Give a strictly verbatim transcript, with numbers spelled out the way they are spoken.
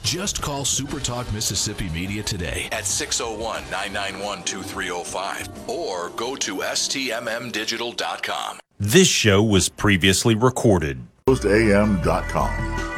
Just call SuperTalk Mississippi Media today at six oh one, nine nine one, two three oh five or go to S T M M digital dot com. This show was previously recorded. A M dot com.